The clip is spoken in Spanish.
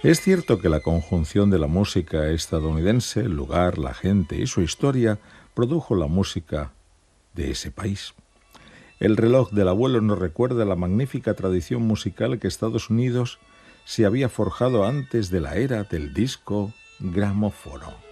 Es cierto que la conjunción de la música estadounidense, el lugar, la gente y su historia produjo la música de ese país. El reloj del abuelo nos recuerda la magnífica tradición musical que Estados Unidos se había forjado antes de la era del disco gramófono.